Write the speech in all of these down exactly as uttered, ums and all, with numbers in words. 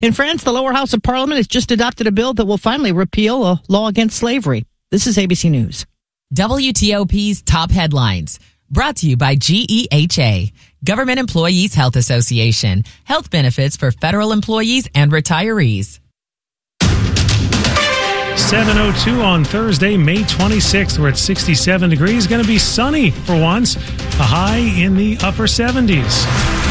In France, the lower house of parliament has just adopted a bill that will finally repeal a law against slavery. This is A B C News. W T O P's top headlines. Brought to you by G E H A, Government Employees Health Association. Health benefits for federal employees and retirees. seven oh two on Thursday, May twenty-sixth. We're at sixty-seven degrees. Going to be sunny for once. A high in the upper seventies.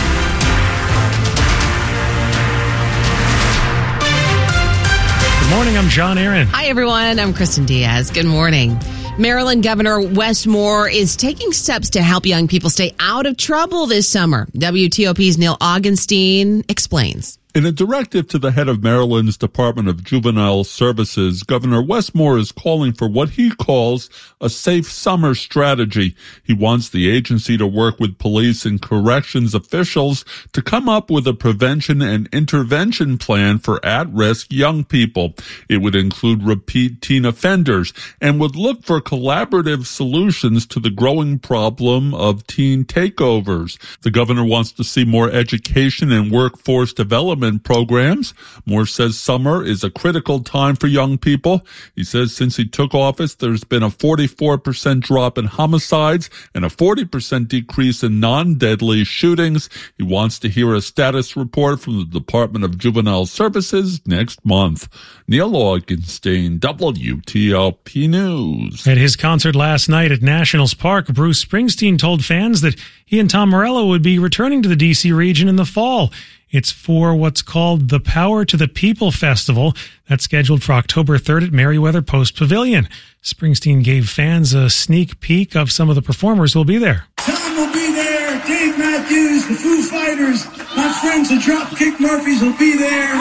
Good morning. I'm John Aaron. Hi, everyone. I'm Kristen Diaz. Good morning. Maryland Governor Wes Moore is taking steps to help young people stay out of trouble this summer. W T O P's Neil Augenstein explains. In a directive to the head of Maryland's Department of Juvenile Services, Governor Wes Moore is calling for what he calls a safe summer strategy. He wants the agency to work with police and corrections officials to come up with a prevention and intervention plan for at-risk young people. It would include repeat teen offenders and would look for collaborative solutions to the growing problem of teen takeovers. The governor wants to see more education and workforce development programs. Moore says summer is a critical time for young people. He says since he took office, there's been a forty-four percent drop in homicides and a forty percent decrease in non-deadly shootings. He wants to hear a status report from the Department of Juvenile Services next month. Neil Augenstein, W T O P News. At his concert last night at Nationals Park, Bruce Springsteen told fans that he and Tom Morello would be returning to the D C region in the fall. It's for what's called the Power to the People Festival. That's scheduled for October third at Merriweather Post Pavilion. Springsteen gave fans a sneak peek of some of the performers who will be there. Tom will be there. Dave Matthews, the Foo Fighters, my friends the Dropkick Murphys will be there.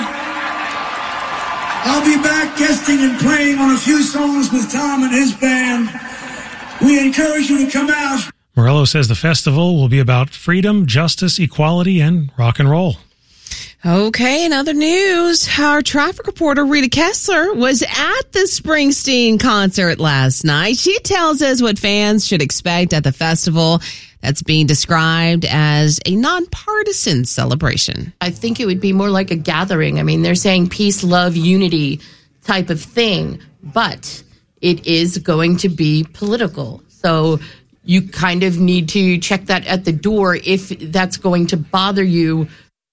I'll be back guesting and playing on a few songs with Tom and his band. We encourage you to come out. Morello says the festival will be about freedom, justice, equality, and rock and roll. Okay, in other news, our traffic reporter Rita Kessler was at the Springsteen concert last night. She tells us what fans should expect at the festival that's being described as a nonpartisan celebration. I think it would be more like a gathering. I mean, they're saying peace, love, unity type of thing, but it is going to be political. So you kind of need to check that at the door if that's going to bother you.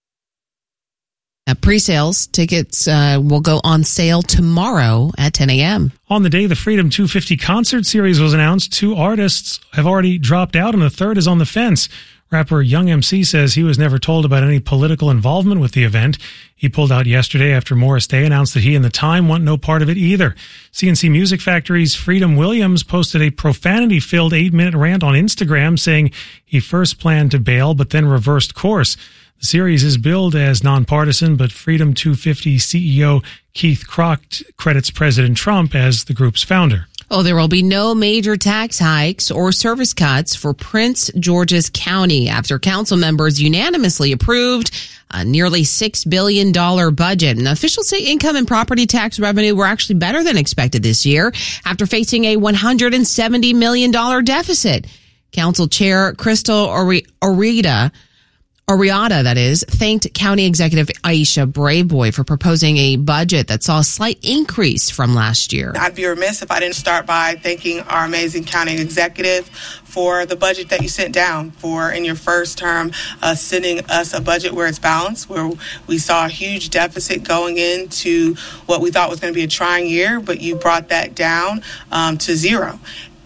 Uh, pre-sales tickets uh, will go on sale tomorrow at ten a.m. On the day the Freedom two fifty concert series was announced, two artists have already dropped out and a third is on the fence. Rapper Young M C says he was never told about any political involvement with the event. He pulled out yesterday after Morris Day announced that he and The Time want no part of it either. C N C Music Factory's Freedom Williams posted a profanity-filled eight-minute rant on Instagram saying he first planned to bail but then reversed course. The series is billed as nonpartisan, but Freedom two fifty C E O Keith Krach credits President Trump as the group's founder. Oh, there will be no major tax hikes or service cuts for Prince George's County after council members unanimously approved a nearly six billion dollars budget. And officials say income and property tax revenue were actually better than expected this year after facing a one hundred seventy million dollars deficit. Council Chair Crystal Orita Oriata, that is, thanked County Executive Aisha Braveboy for proposing a budget that saw a slight increase from last year. I'd be remiss if I didn't start by thanking our amazing county executive for the budget that you sent down, for in your first term uh, sending us a budget where it's balanced, where we saw a huge deficit going into what we thought was going to be a trying year, but you brought that down um, to zero,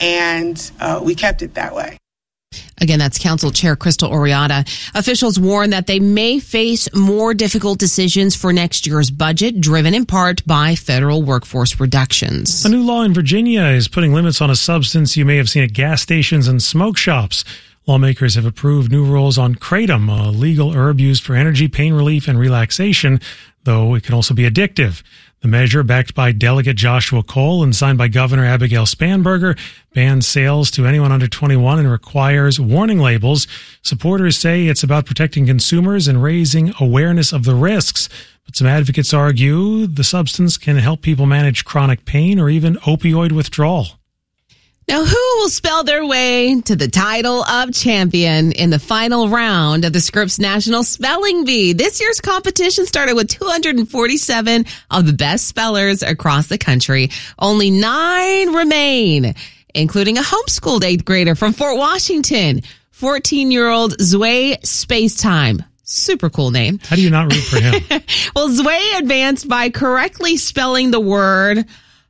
and uh, we kept it that way. Again, that's Council Chair Crystal Oriata. Officials warn that they may face more difficult decisions for next year's budget, driven in part by federal workforce reductions. A new law in Virginia is putting limits on a substance you may have seen at gas stations and smoke shops. Lawmakers have approved new rules on kratom, a legal herb used for energy, pain relief, and relaxation, though it can also be addictive. The measure, backed by Delegate Joshua Cole and signed by Governor Abigail Spanberger, bans sales to anyone under twenty-one and requires warning labels. Supporters say it's about protecting consumers and raising awareness of the risks. But some advocates argue the substance can help people manage chronic pain or even opioid withdrawal. Now, who will spell their way to the title of champion in the final round of the Scripps National Spelling Bee? This year's competition started with two hundred forty-seven of the best spellers across the country. Only nine remain, including a homeschooled eighth grader from Fort Washington, fourteen-year-old Zway Spacetime. Super cool name. How do you not root for him? Well, Zway advanced by correctly spelling the word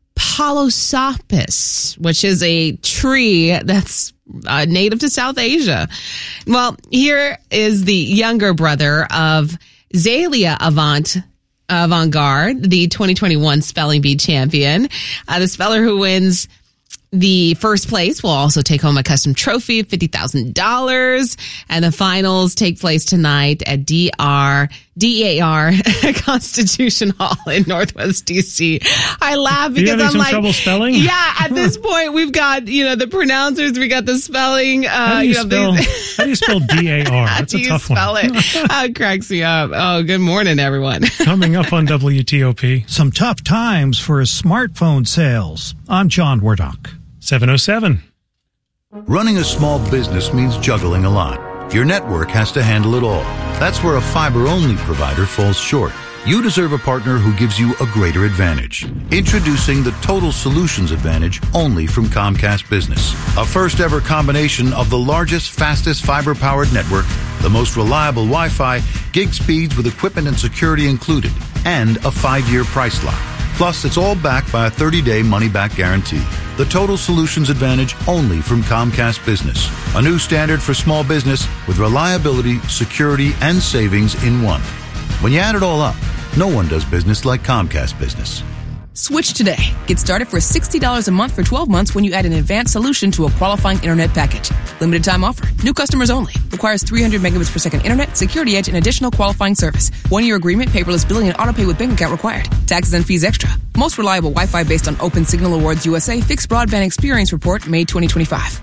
Palosophis, which is a tree that's uh, native to South Asia. Well, here is the younger brother of Zalia Avant Avant-Garde, the twenty twenty-one Spelling Bee champion. Uh, the speller who wins the first place will also take home a custom trophy of fifty thousand dollars. And the finals take place tonight at D R D A R Constitution Hall in Northwest D C. I laugh because you having I'm some like, trouble spelling? Yeah, at this point, we've got, you know, the pronouncers, we got the spelling. Uh, How do you, you know, spell, these- how do you spell D A R? That's How a do tough you spell one. it? Oh, it cracks me up. Oh, good morning, everyone. Coming up on W T O P. Some tough times for smartphone sales. I'm John Wardock. seven oh seven. Running a small business means juggling a lot. Your network has to handle it all. That's where a fiber-only provider falls short. You deserve a partner who gives you a greater advantage. Introducing the Total Solutions Advantage only from Comcast Business. A first-ever combination of the largest, fastest fiber-powered network, the most reliable Wi-Fi, gig speeds with equipment and security included, and a five-year price lock. Plus, it's all backed by a thirty-day money-back guarantee. The Total Solutions Advantage only from Comcast Business. A new standard for small business with reliability, security, and savings in one. When you add it all up, no one does business like Comcast Business. Switch today. Get started for sixty dollars a month for twelve months when you add an advanced solution to a qualifying internet package. Limited time offer. New customers only. Requires three hundred megabits per second internet, security edge, and additional qualifying service. One-year agreement, paperless billing, and autopay with bank account required. Taxes and fees extra. Most reliable Wi-Fi based on Open Signal Awards U S A Fixed Broadband Experience Report, May twenty twenty-five.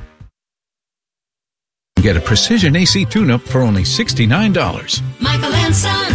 Get a precision A C tune-up for only sixty-nine dollars. Michael and Son.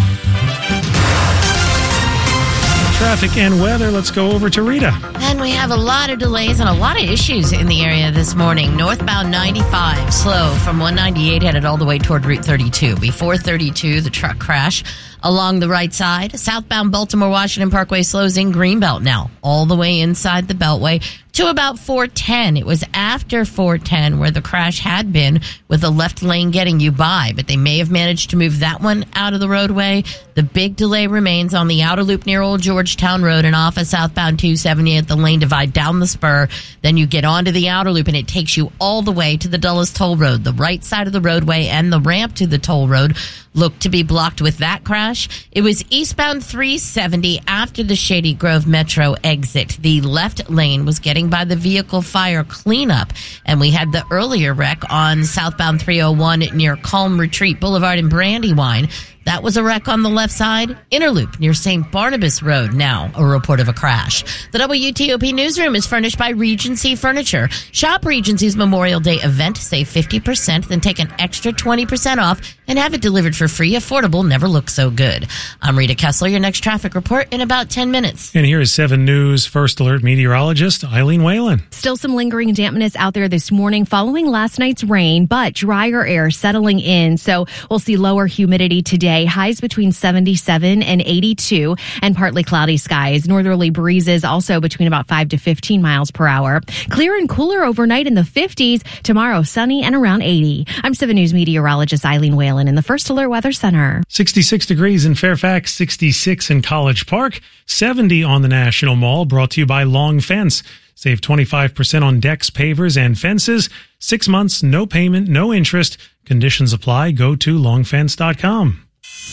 Traffic and weather. Let's go over to Rita. And we have a lot of delays and a lot of issues in the area this morning. Northbound ninety-five, slow from one ninety-eight headed all the way toward Route thirty-two. Before thirty-two, the truck crash along the right side. Southbound Baltimore Washington Parkway slows in Greenbelt now, all the way inside the Beltway to about four ten. It was after four ten where the crash had been, with the left lane getting you by, but they may have managed to move that one out of the roadway. The big delay remains on the outer loop near Old Georgetown Road and off of southbound two seventy at the lane divide down the spur. Then you get onto the outer loop and it takes you all the way to the Dulles Toll Road. The right side of the roadway and the ramp to the toll road look to be blocked with that crash. It was eastbound three seventy after the Shady Grove Metro exit. The left lane was getting by the vehicle fire cleanup, and we had the earlier wreck on southbound three oh one near Calm Retreat Boulevard in Brandywine. That was a wreck on the left side. Interloop near Saint Barnabas Road, now a report of a crash. The W T O P newsroom is furnished by Regency Furniture. Shop Regency's Memorial Day event. Save fifty percent, then take an extra twenty percent off and have it delivered for free. Affordable, never looks so good. I'm Rita Kessler, your next traffic report in about ten minutes. And here is seven News First Alert meteorologist Eileen Whalen. Still some lingering dampness out there this morning following last night's rain, but drier air settling in. So we'll see lower humidity today. Highs between seventy-seven and eighty-two, and partly cloudy skies. Northerly breezes also between about five to fifteen miles per hour. Clear and cooler overnight in the fifties. Tomorrow sunny and around eighty. I'm seven News meteorologist Eileen Whalen in the First Alert Weather Center. sixty-six degrees in Fairfax, sixty-six in College Park, seventy on the National Mall, brought to you by Long Fence. Save twenty-five percent on decks, pavers, and fences. Six months, no payment, no interest. Conditions apply. Go to long fence dot com.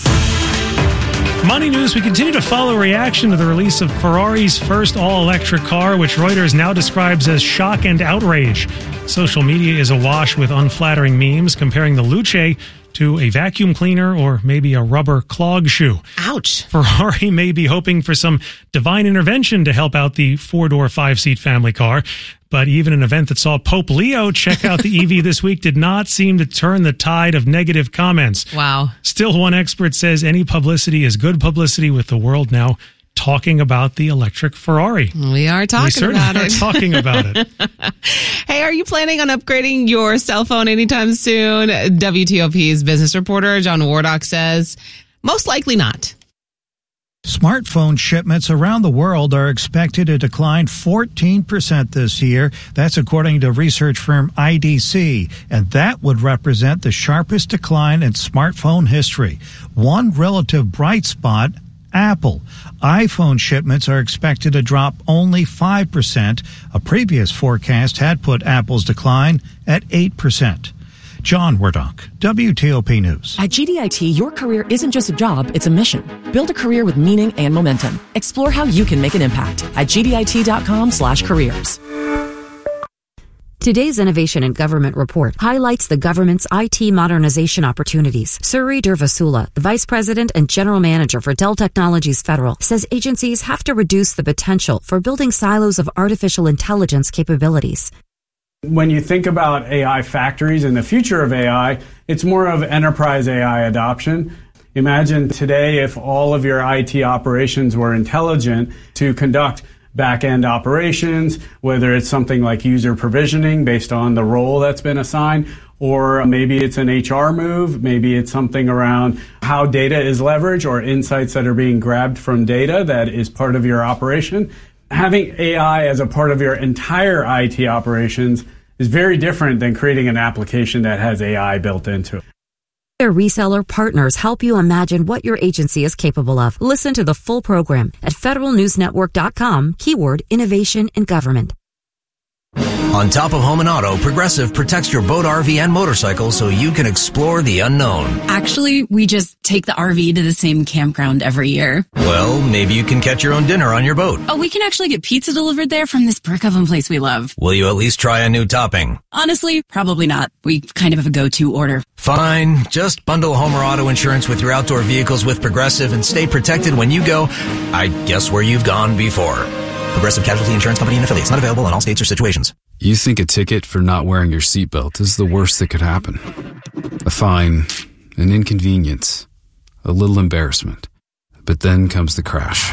Money news, we continue to follow reaction to the release of Ferrari's first all-electric car, which Reuters now describes as shock and outrage. Social media is awash with unflattering memes comparing the Luce to a vacuum cleaner or maybe a rubber clog shoe. Ouch. Ferrari may be hoping for some divine intervention to help out the four-door, five-seat family car. But even an event that saw Pope Leo check out the E V this week did not seem to turn the tide of negative comments. Wow. Still, one expert says any publicity is good publicity, with the world now talking about the electric Ferrari. We are talking we certainly about are it. talking about it. Hey, are you planning on upgrading your cell phone anytime soon? W T O P's business reporter John Wardock says most likely not. Smartphone shipments around the world are expected to decline fourteen percent this year. That's according to research firm I D C, and that would represent the sharpest decline in smartphone history. One relative bright spot, Apple. iPhone shipments are expected to drop only five percent. A previous forecast had put Apple's decline at eight percent. John Wardock, W T O P News. At G D I T, your career isn't just a job, it's a mission. Build a career with meaning and momentum. Explore how you can make an impact at gdit.com slash careers. Today's Innovation in Government report highlights the government's I T modernization opportunities. Suri Durvasula, the Vice President and General Manager for Dell Technologies Federal, says agencies have to reduce the potential for building silos of artificial intelligence capabilities. When you think about A I factories and the future of A I, it's more of enterprise A I adoption. Imagine today if all of your I T operations were intelligent to conduct back-end operations, whether it's something like user provisioning based on the role that's been assigned, or maybe it's an H R move, maybe it's something around how data is leveraged or insights that are being grabbed from data that is part of your operation. Having A I as a part of your entire I T operations is very different than creating an application that has A I built into it. Their reseller partners help you imagine what your agency is capable of. Listen to the full program at federal news network dot com, keyword innovation in government. On top of home and auto, Progressive protects your boat, R V, and motorcycle so you can explore the unknown. Actually, we just take the R V to the same campground every year. Well, maybe you can catch your own dinner on your boat. Oh, we can actually get pizza delivered there from this brick oven place we love. Will you at least try a new topping? Honestly, probably not. We kind of have a go-to order. Fine. Just bundle home or auto insurance with your outdoor vehicles with Progressive and stay protected when you go, I guess, where you've gone before. Progressive Casualty Insurance Company and affiliates. Not available in all states or situations. You think a ticket for not wearing your seatbelt is the worst that could happen. A fine, an inconvenience, a little embarrassment. But then comes the crash.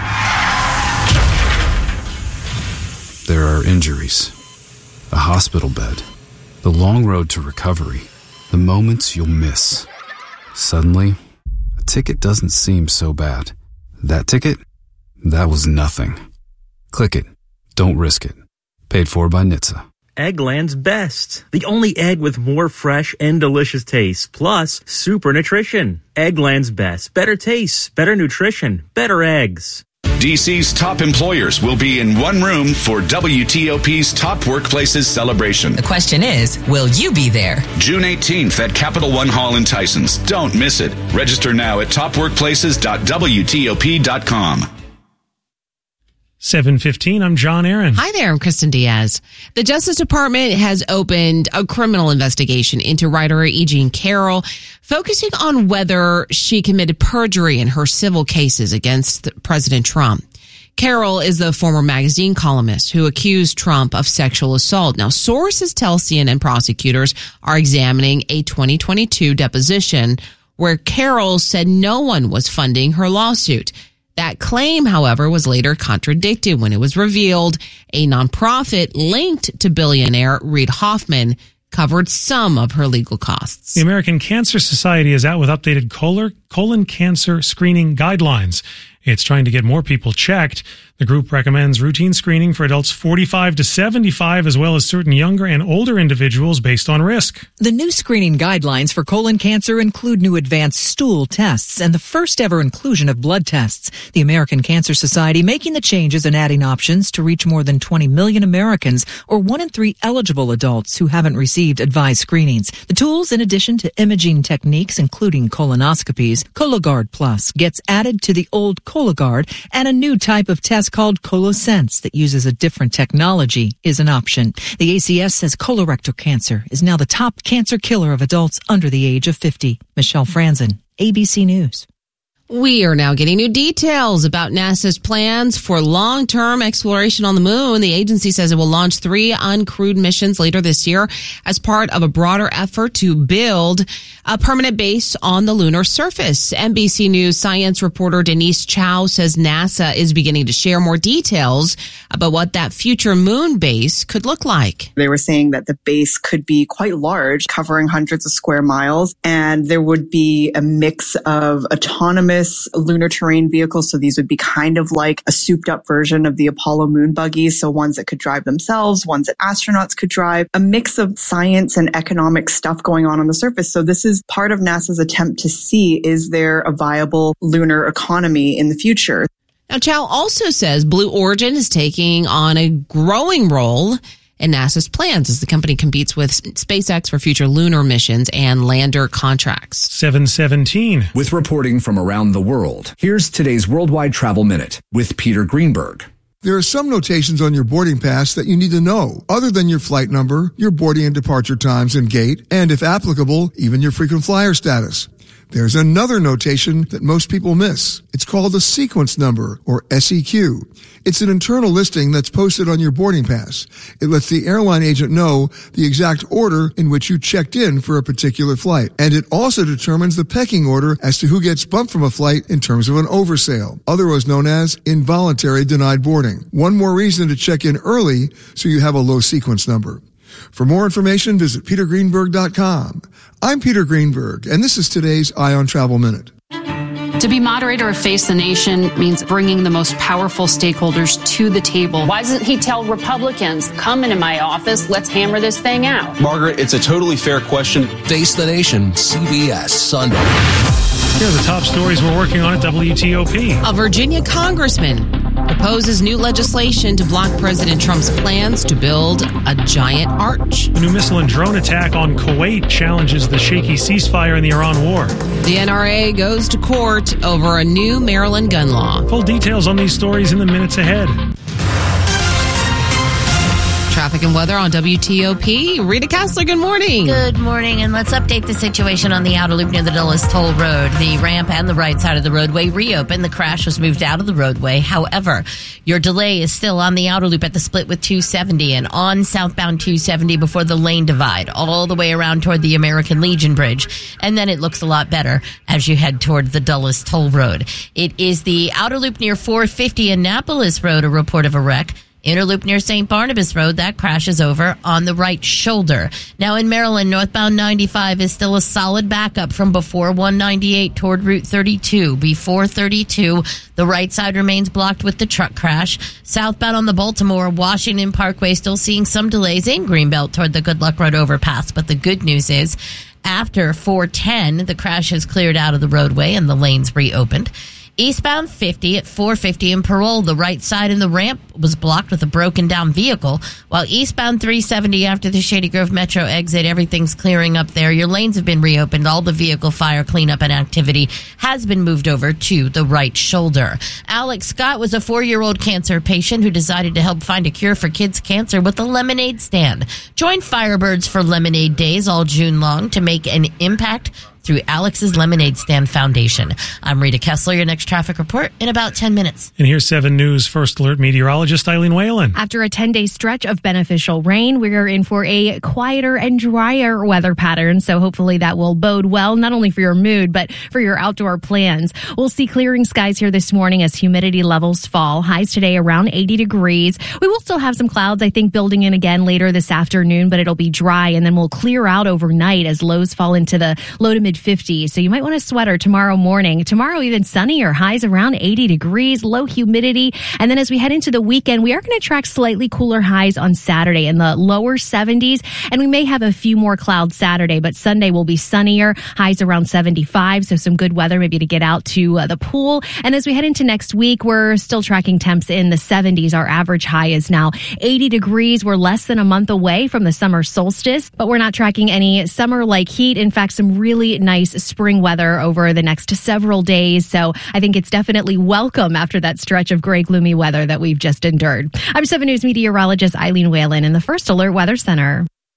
There are injuries, a hospital bed, the long road to recovery, the moments you'll miss. Suddenly, a ticket doesn't seem so bad. That ticket? That was nothing. Click it. Don't risk it. Paid for by N H T S A. Eggland's Best. The only egg with more fresh and delicious taste, plus super nutrition. Eggland's Best. Better taste, better nutrition, better eggs. D C's top employers will be in one room for W T O P's Top Workplaces celebration. The question is, will you be there? June eighteenth at Capital One Hall in Tysons. Don't miss it. Register now at top workplaces dot w t o p dot com. seven fifteen, I'm John Aaron. Hi there, I'm Kristen Diaz. The Justice Department has opened a criminal investigation into writer E. Jean Carroll, focusing on whether she committed perjury in her civil cases against President Trump. Carroll is the former magazine columnist who accused Trump of sexual assault. Now, sources tell C N N prosecutors are examining a twenty twenty-two deposition where Carroll said no one was funding her lawsuit. That claim, however, was later contradicted when it was revealed a nonprofit linked to billionaire Reid Hoffman covered some of her legal costs. The American Cancer Society is out with updated colon, colon cancer screening guidelines. It's trying to get more people checked. The group recommends routine screening for adults forty-five to seventy-five, as well as certain younger and older individuals based on risk. The new screening guidelines for colon cancer include new advanced stool tests and the first ever inclusion of blood tests. The American Cancer Society making the changes and adding options to reach more than twenty million Americans, or one in three eligible adults who haven't received advised screenings. The tools, in addition to imaging techniques, including colonoscopies, Cologuard Plus gets added to the old Cologuard, and a new type of test called ColoSense that uses a different technology is an option. The A C S says colorectal cancer is now the top cancer killer of adults under the age of fifty. Michelle Franzen, A B C News. We are now getting new details about NASA's plans for long-term exploration on the moon. The agency says it will launch three uncrewed missions later this year as part of a broader effort to build a permanent base on the lunar surface. N B C News science reporter Denise Chow says NASA is beginning to share more details about what that future moon base could look like. They were saying that the base could be quite large, covering hundreds of square miles, and there would be a mix of autonomous lunar terrain vehicles. So these would be kind of like a souped up version of the Apollo moon buggies. So ones that could drive themselves, ones that astronauts could drive, a mix of science and economic stuff going on on the surface. So this is part of NASA's attempt to see, is there a viable lunar economy in the future? Now, Chow also says Blue Origin is taking on a growing role in NASA's plans as the company competes with SpaceX for future lunar missions and lander contracts. seven seventeen. With reporting from around the world, here's today's Worldwide Travel Minute with Peter Greenberg. There are some notations on your boarding pass that you need to know, other than your flight number, your boarding and departure times and gate, and if applicable, even your frequent flyer status. There's another notation that most people miss. It's called a sequence number, or S E Q. It's an internal listing that's posted on your boarding pass. It lets the airline agent know the exact order in which you checked in for a particular flight. And it also determines the pecking order as to who gets bumped from a flight in terms of an oversail, otherwise known as involuntary denied boarding. One more reason to check in early so you have a low sequence number. For more information, visit peter greenberg dot com. I'm Peter Greenberg, and this is today's Eye on Travel Minute. To be moderator of Face the Nation means bringing the most powerful stakeholders to the table. Why doesn't he tell Republicans, come into my office, let's hammer this thing out? Margaret, it's a totally fair question. Face the Nation, C B S, Sunday. Here are the top stories we're working on at W T O P. A Virginia congressman proposes new legislation to block President Trump's plans to build a giant arch. A new missile and drone attack on Kuwait challenges the shaky ceasefire in the Iran war. The N R A goes to court over a new Maryland gun law. Full details on these stories in the minutes ahead. Traffic and weather on W T O P. Rita Kessler, good morning. Good morning, and let's update the situation on the outer loop near the Dulles Toll Road. The ramp and the right side of the roadway reopened. The crash was moved out of the roadway. However, your delay is still on the outer loop at the split with two seventy and on southbound two seventy before the lane divide, all the way around toward the American Legion Bridge. And then it looks a lot better as you head toward the Dulles Toll Road. It is the outer loop near four fifty Annapolis Road, a report of a wreck. Inner loop near Saint Barnabas Road, that crash is over on the right shoulder. Now in Maryland, northbound ninety-five is still a solid backup from before one ninety-eight toward Route thirty-two. Before thirty-two, the right side remains blocked with the truck crash. Southbound on the Baltimore, Washington Parkway still seeing some delays in Greenbelt toward the Good Luck Road overpass. But the good news is, after four ten, the crash has cleared out of the roadway and the lanes reopened. Eastbound fifty at four fifty in Parole, the right side in the ramp was blocked with a broken down vehicle, while eastbound three seventy after the Shady Grove Metro exit, everything's clearing up there. Your lanes have been reopened. All the vehicle fire cleanup and activity has been moved over to the right shoulder. Alex Scott was a four-year-old cancer patient who decided to help find a cure for kids' cancer with a lemonade stand. Join Firebirds for Lemonade Days all June long to make an impact through Alex's Lemonade Stand Foundation. I'm Rita Kessler, your next traffic report in about ten minutes. And here's seven News First Alert meteorologist Eileen Whalen. After a ten-day stretch of beneficial rain, we're in for a quieter and drier weather pattern, so hopefully that will bode well, not only for your mood, but for your outdoor plans. We'll see clearing skies here this morning as humidity levels fall. Highs today around eighty degrees. We will still have some clouds, I think, building in again later this afternoon, but it'll be dry, and then we'll clear out overnight as lows fall into the low to mid fifties. So you might want a sweater tomorrow morning. Tomorrow, even sunny or highs around eighty degrees, low humidity. And then as we head into the weekend, we are going to track slightly cooler highs on Saturday in the lower seventies. And we may have a few more clouds Saturday, but Sunday will be sunnier, highs around seventy-five. So some good weather maybe to get out to uh, the pool. And as we head into next week, we're still tracking temps in the seventies. Our average high is now eighty degrees. We're less than a month away from the summer solstice, but we're not tracking any summer-like heat. In fact, some really nice spring weather over the next several days. So I think it's definitely welcome after that stretch of gray, gloomy weather that we've just endured. I'm seven News meteorologist Eileen Whalen in the First Alert Weather Center.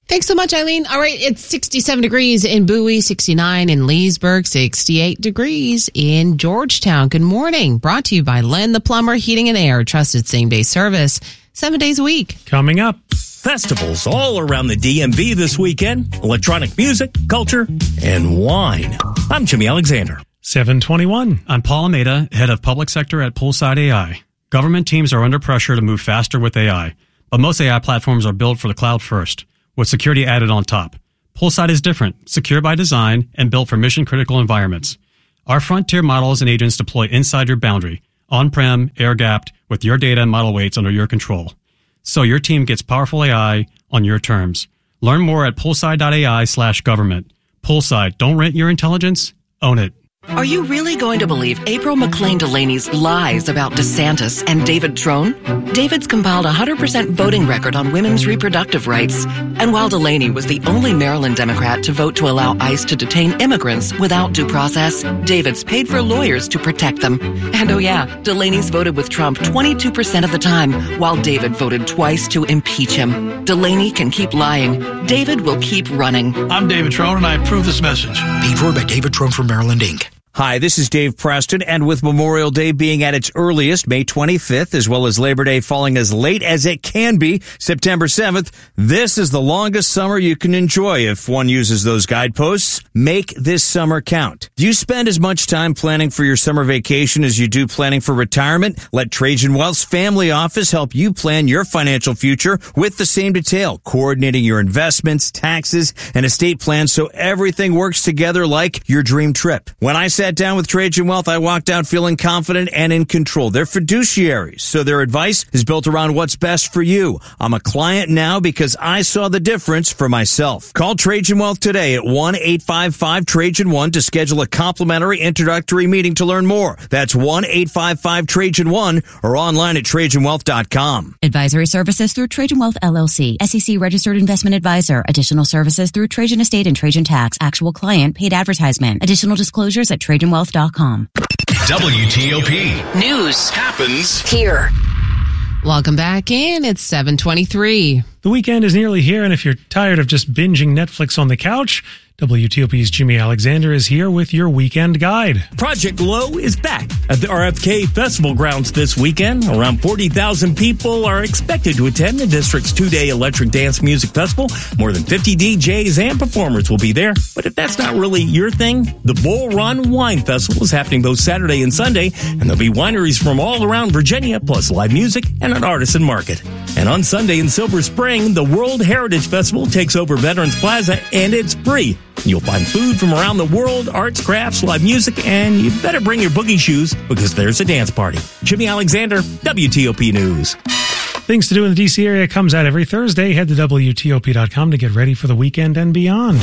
Thanks so much, Eileen. All right, it's sixty-seven degrees in Bowie, sixty-nine in Leesburg, sixty-eight degrees in Georgetown. Good morning. Brought to you by Len the Plumber, Heating and Air, trusted same-day service, seven days a week. Coming up. Festivals all around the D M V this weekend. Electronic music, culture, and wine. I'm Jimmy Alexander. seven twenty-one. I'm Paul Almeida, head of public sector at Poolside A I. Government teams are under pressure to move faster with A I, but most A I platforms are built for the cloud first, with security added on top. Poolside is different, secure by design, and built for mission-critical environments. Our frontier models and agents deploy inside your boundary, on-prem, air-gapped, with your data and model weights under your control. So your team gets powerful A I on your terms. Learn more at poolside.ai slash government. Poolside, don't rent your intelligence, own it. Are you really going to believe April McLean Delaney's lies about DeSantis and David Trone? David's compiled a one hundred percent voting record on women's reproductive rights. And while Delaney was the only Maryland Democrat to vote to allow ICE to detain immigrants without due process, David's paid for lawyers to protect them. And oh yeah, Delaney's voted with Trump twenty-two percent of the time, while David voted twice to impeach him. Delaney can keep lying. David will keep running. I'm David Trone, and I approve this message. Paid for by David Trone for Maryland, Incorporated. Hi, this is Dave Preston, and with Memorial Day being at its earliest, May twenty-fifth, as well as Labor Day falling as late as it can be, September seventh, this is the longest summer you can enjoy if one uses those guideposts. Make this summer count. Do you spend as much time planning for your summer vacation as you do planning for retirement? Let Trajan Wealth's family office help you plan your financial future with the same detail, coordinating your investments, taxes, and estate plans so everything works together like your dream trip. When I say sat down with Trajan Wealth, I walked out feeling confident and in control. They're fiduciaries, so their advice is built around what's best for you. I'm a client now because I saw the difference for myself. Call Trajan Wealth today at one eight five five Trajan one to schedule a complimentary introductory meeting to learn more. That's one eight five five Trajan one or online at Trajan Wealth dot com. Advisory services through Trajan Wealth L L C, S E C registered investment advisor. Additional services through Trajan Estate and Trajan Tax. Actual client paid advertisement. Additional disclosures at Trajan Wealth dot com. W T O P News happens here. Welcome back in. It's seven twenty-three. The weekend is nearly here, and if you're tired of just binging Netflix on the couch, W T O P's Jimmy Alexander is here with your weekend guide. Project Glow is back at the R F K Festival grounds this weekend. Around forty thousand people are expected to attend the district's two-day electric dance music festival. More than fifty D Js and performers will be there. But if that's not really your thing, the Bull Run Wine Festival is happening both Saturday and Sunday, and there'll be wineries from all around Virginia, plus live music and an artisan market. And on Sunday in Silver Spring, the World Heritage Festival takes over Veterans Plaza, and it's free. You'll find food from around the world, arts, crafts, live music, and you better bring your boogie shoes because there's a dance party. Jimmy Alexander, W T O P News. Things to do in the D C area comes out every Thursday. Head to W T O P dot com to get ready for the weekend and beyond.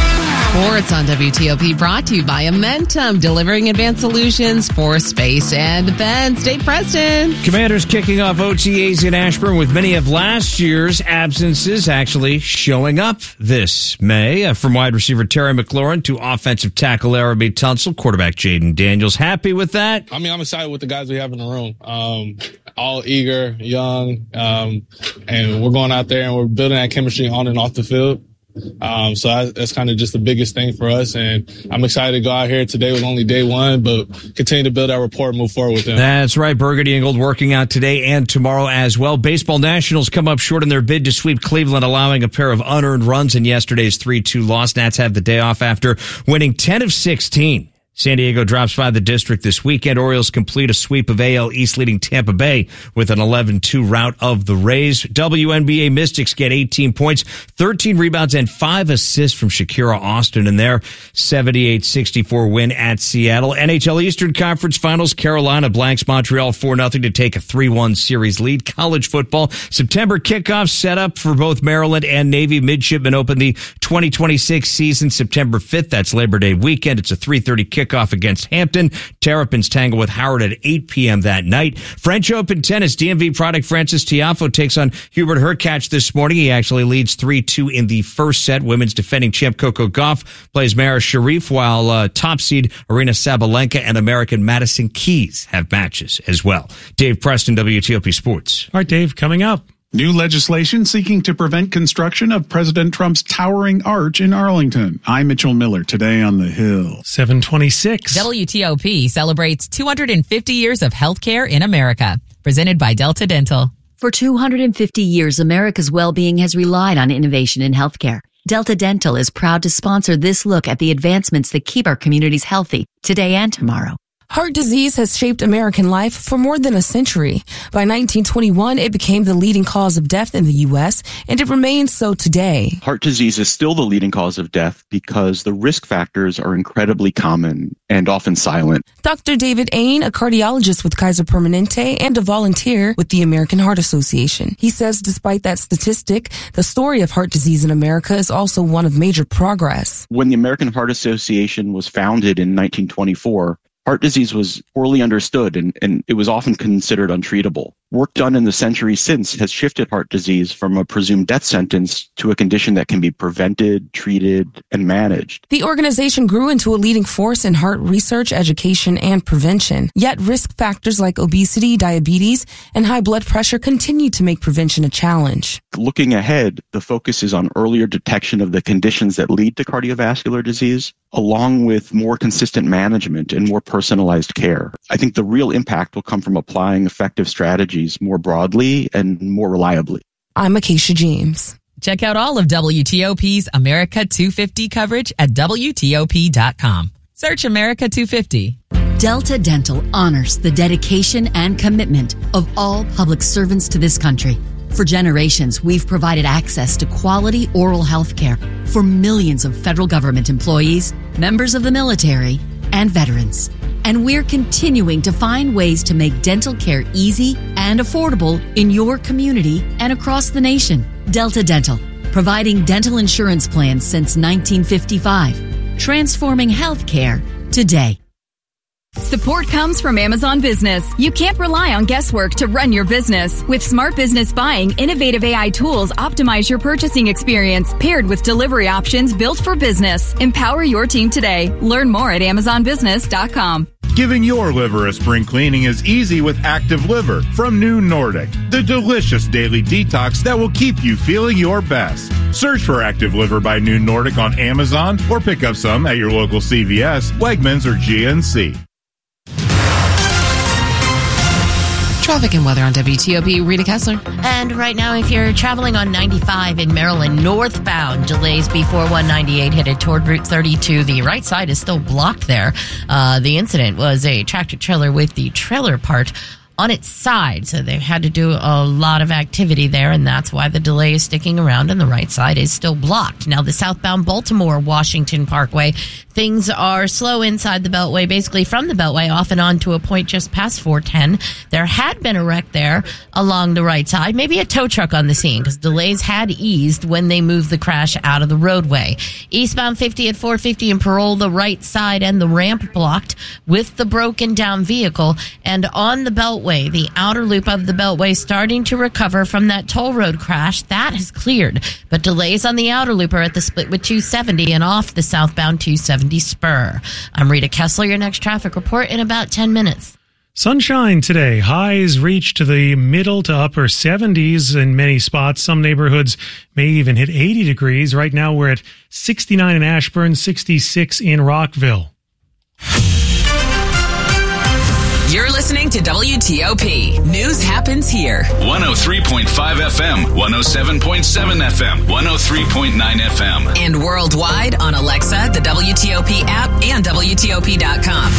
Sports on W T O P brought to you by Amentum, delivering advanced solutions for space and defense. Dave Preston. Commanders kicking off O T As in Ashburn with many of last year's absences actually showing up this May. Uh, from wide receiver Terry McLaurin to offensive tackle Arabi Tunsil, quarterback Jaden Daniels. Happy with that? I mean, I'm excited with the guys we have in the room. Um, all eager, young, um, and we're going out there and we're building that chemistry on and off the field. Um, so I, that's kind of just the biggest thing for us. And I'm excited to go out here today with only day one, but continue to build our rapport and move forward with them. That's right. Burgundy and Gold working out today and tomorrow as well. Baseball Nationals come up short in their bid to sweep Cleveland, allowing a pair of unearned runs in yesterday's three two loss. Nats have the day off after winning ten of sixteen. San Diego drops by the district this weekend. Orioles complete a sweep of A L East, leading Tampa Bay with an eleven two rout of the Rays. W N B A Mystics get eighteen points, thirteen rebounds, and five assists from Shakira Austin in their seventy-eight sixty-four win at Seattle. N H L Eastern Conference Finals, Carolina blanks Montreal four nothing to take a three one series lead. College football, September kickoff set up for both Maryland and Navy. Midshipmen open the twenty twenty-six season September fifth. That's Labor Day weekend. It's a three thirty kickoff off against Hampton. Terrapins tangle with Howard at eight p.m. that night. French Open tennis, D M V product Francis Tiafoe takes on Hubert Hurkacz this morning. He actually leads three two in the first set. Women's defending champ Coco Gauff plays Mara Sharif, while uh, top seed Arina Sabalenka and American Madison Keys have matches as well. Dave Preston, W T O P Sports. All right, Dave, coming up. New legislation seeking to prevent construction of President Trump's towering arch in Arlington. I'm Mitchell Miller, today on The Hill. seven twenty-six. W T O P celebrates two hundred fifty years of healthcare in America. Presented by Delta Dental. For two hundred fifty years, America's well-being has relied on innovation in healthcare. Delta Dental is proud to sponsor this look at the advancements that keep our communities healthy today and tomorrow. Heart disease has shaped American life for more than a century. By nineteen twenty-one, it became the leading cause of death in the U S, and it remains so today. Heart disease is still the leading cause of death because the risk factors are incredibly common and often silent. Doctor David Ain, a cardiologist with Kaiser Permanente and a volunteer with the American Heart Association. He says despite that statistic, the story of heart disease in America is also one of major progress. When the American Heart Association was founded in nineteen twenty-four, heart disease was poorly understood and, and it was often considered untreatable. Work done in the century since has shifted heart disease from a presumed death sentence to a condition that can be prevented, treated, and managed. The organization grew into a leading force in heart research, education, and prevention. Yet risk factors like obesity, diabetes, and high blood pressure continue to make prevention a challenge. Looking ahead, the focus is on earlier detection of the conditions that lead to cardiovascular disease, along with more consistent management and more personalized care. I think the real impact will come from applying effective strategies more broadly and more reliably. I'm Acacia James. Check out all of W T O P's America two fifty coverage at W T O P dot com. Search America two fifty. Delta Dental honors the dedication and commitment of all public servants to this country. For generations, we've provided access to quality oral health care for millions of federal government employees, members of the military, and veterans. And we're continuing to find ways to make dental care easy and affordable in your community and across the nation. Delta Dental, providing dental insurance plans since nineteen fifty-five, transforming healthcare today. Support comes from Amazon Business. You can't rely on guesswork to run your business. With Smart Business Buying, innovative A I tools optimize your purchasing experience, paired with delivery options built for business. Empower your team today. Learn more at amazon business dot com. Giving your liver a spring cleaning is easy with Active Liver from New Nordic, the delicious daily detox that will keep you feeling your best. Search for Active Liver by New Nordic on Amazon or pick up some at your local C V S, Wegmans, or G N C. Traffic and weather on W T O P. Rita Kessler. And right now, if you're traveling on ninety-five in Maryland, northbound, delays before one ninety-eight headed toward Route thirty-two. The right side is still blocked there. Uh, the incident was a tractor trailer with the trailer part on its side, so they've had to do a lot of activity there, and that's why the delay is sticking around and the right side is still blocked. Now, the southbound Baltimore-Washington Parkway, things are slow inside the Beltway, basically from the Beltway off and on to a point just past four ten. There had been a wreck there along the right side, maybe a tow truck on the scene, because delays had eased when they moved the crash out of the roadway. Eastbound fifty at four fifty in Parole, the right side and the ramp blocked with the broken down vehicle, and on the Beltway, the outer loop of the Beltway starting to recover from that toll road crash. That has cleared, but delays on the outer loop are at the split with two seventy and off the southbound two seventy spur. I'm Rita Kessler, your next traffic report in about ten minutes. Sunshine today. Highs reach to the middle to upper seventies in many spots. Some neighborhoods may even hit eighty degrees. Right now we're at sixty-nine in Ashburn, sixty-six in Rockville. You're listening to W T O P. News happens here. one oh three point five F M, one oh seven point seven F M, one oh three point nine F M. And worldwide on Alexa, the W T O P app, and W T O P dot com.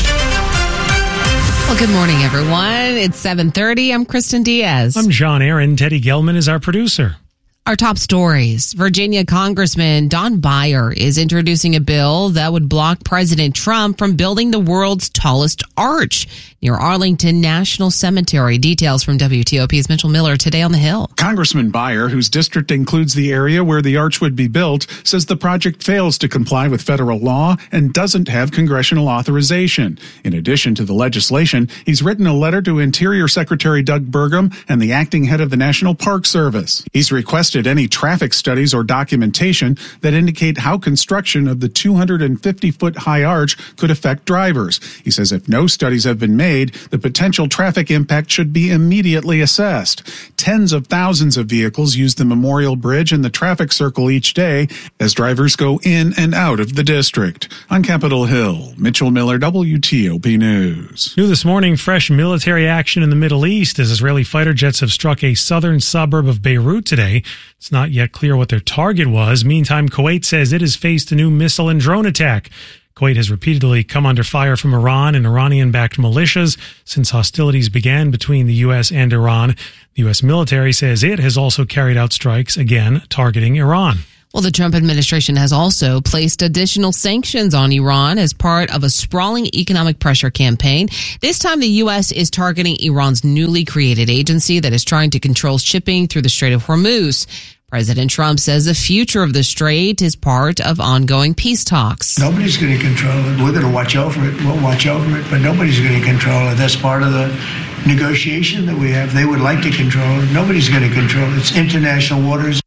Well, good morning, everyone. It's seven thirty. I'm Kristen Diaz. I'm John Aaron. Teddy Gelman is our producer. Our top stories. Virginia Congressman Don Beyer is introducing a bill that would block President Trump from building the world's tallest arch near Arlington National Cemetery. Details from W T O P's Mitchell Miller today on the Hill. Congressman Beyer, whose district includes the area where the arch would be built, says the project fails to comply with federal law and doesn't have congressional authorization. In addition to the legislation, he's written a letter to Interior Secretary Doug Burgum and the acting head of the National Park Service. He's requested any traffic studies or documentation that indicate how construction of the two hundred fifty foot high arch could affect drivers. He says if no studies have been made, made, the potential traffic impact should be immediately assessed. Tens of thousands of vehicles use the Memorial Bridge and the traffic circle each day as drivers go in and out of the district. On Capitol Hill, Mitchell Miller, W T O P News. New this morning, fresh military action in the Middle East as Israeli fighter jets have struck a southern suburb of Beirut today. It's not yet clear what their target was. Meantime, Kuwait says it has faced a new missile and drone attack. Kuwait has repeatedly come under fire from Iran and Iranian-backed militias since hostilities began between the U S and Iran. The U S military says it has also carried out strikes, again, targeting Iran. Well, the Trump administration has also placed additional sanctions on Iran as part of a sprawling economic pressure campaign. This time, the U S is targeting Iran's newly created agency that is trying to control shipping through the Strait of Hormuz. President Trump says the future of the strait is part of ongoing peace talks. Nobody's going to control it. We're going to watch over it. We'll watch over it, but nobody's going to control it. That's part of the negotiation that we have. They would like to control it. Nobody's going to control it. It's international waters.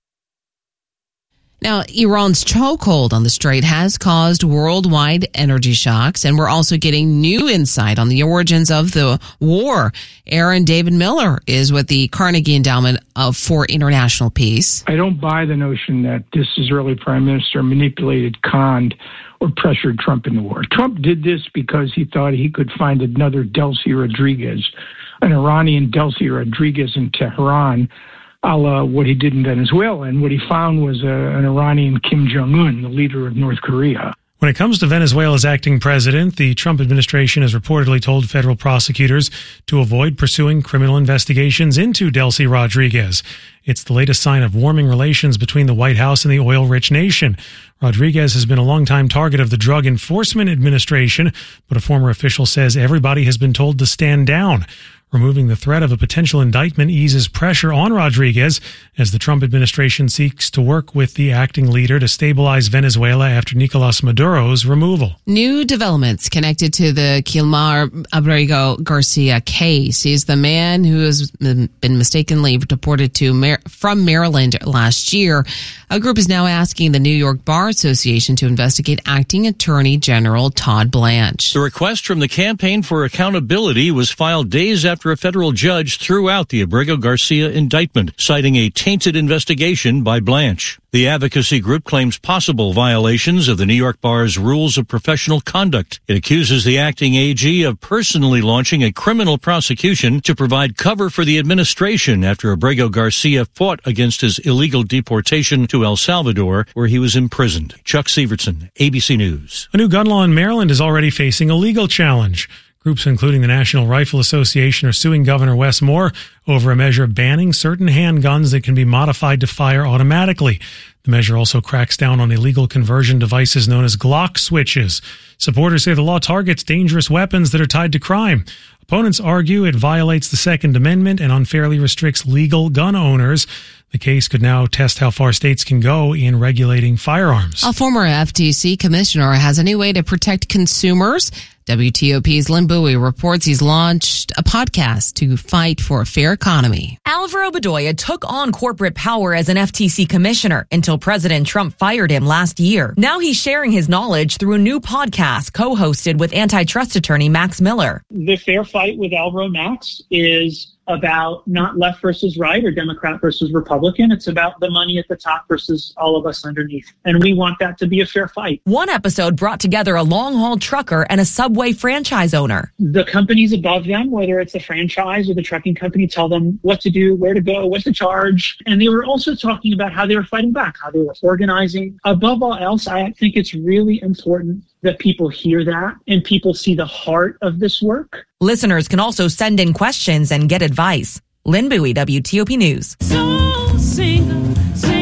Now, Iran's chokehold on the strait has caused worldwide energy shocks, and we're also getting new insight on the origins of the war. Aaron David Miller is with the Carnegie Endowment for International Peace. I don't buy the notion that this Israeli prime minister manipulated, conned, or pressured Trump in the war. Trump did this because he thought he could find another Delcy Rodriguez, an Iranian Delcy Rodriguez in Tehran, a la what he did in Venezuela. And what he found was a, an Iranian Kim Jong-un, the leader of North Korea. When it comes to Venezuela's acting president, the Trump administration has reportedly told federal prosecutors to avoid pursuing criminal investigations into Delcy Rodriguez. It's the latest sign of warming relations between the White House and the oil-rich nation. Rodriguez has been a longtime target of the Drug Enforcement Administration, but a former official says everybody has been told to stand down. Removing the threat of a potential indictment eases pressure on Rodriguez as the Trump administration seeks to work with the acting leader to stabilize Venezuela after Nicolas Maduro's removal. New developments connected to the Kilmar Abrego Garcia case. He's the man who has been mistakenly deported to Mar- from Maryland last year. A group is now asking the New York Bar Association to investigate acting Attorney General Todd Blanche. The request from the Campaign for Accountability was filed days after a federal judge threw out the Abrego Garcia indictment, citing a tainted investigation by Blanche. The advocacy group claims possible violations of the New York Bar's rules of professional conduct. It accuses the acting A G of personally launching a criminal prosecution to provide cover for the administration after Abrego Garcia fought against his illegal deportation to El Salvador, where he was imprisoned. Chuck Severson, A B C News. A new gun law in Maryland is already facing a legal challenge. Groups including the National Rifle Association are suing Governor Wes Moore over a measure banning certain handguns that can be modified to fire automatically. The measure also cracks down on illegal conversion devices known as Glock switches. Supporters say the law targets dangerous weapons that are tied to crime. Opponents argue it violates the Second Amendment and unfairly restricts legal gun owners. The case could now test how far states can go in regulating firearms. A former F T C commissioner has a new way to protect consumers. W T O P's Lynn Bowie reports he's launched a podcast to fight for a fair economy. Alvaro Bedoya took on corporate power as an F T C commissioner until President Trump fired him last year. Now he's sharing his knowledge through a new podcast co-hosted with antitrust attorney Max Miller. The fair fight with Alvaro Max is about not left versus right or Democrat versus Republican. It's about the money at the top versus all of us underneath. And we want that to be a fair fight. One episode brought together a long-haul trucker and a Subway franchise owner. The companies above them, whether it's a franchise or the trucking company, tell them what to do, where to go, what to charge. And they were also talking about how they were fighting back, how they were organizing. Above all else, I think it's really important that people hear that and people see the heart of this work. Listeners can also send in questions and get advice. Lynn Bowie, W T O P News. So sing,